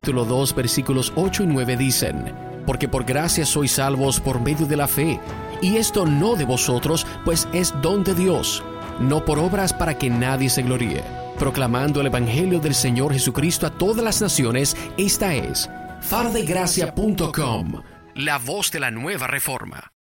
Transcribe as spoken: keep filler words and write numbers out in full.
capítulo dos, versículos ocho y nueve dicen: Porque por gracia sois salvos por medio de la fe, y esto no de vosotros, pues es don de Dios, no por obras para que nadie se gloríe. Proclamando el Evangelio del Señor Jesucristo a todas las naciones, esta es faro de gracia punto com, la voz de la nueva reforma.